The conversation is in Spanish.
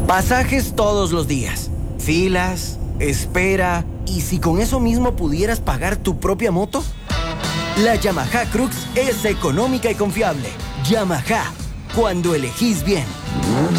Pasajes todos los días, filas, espera, ¿y si con eso mismo pudieras pagar tu propia moto? La Yamaha Crux es económica y confiable. Yamaha, cuando elegís bien.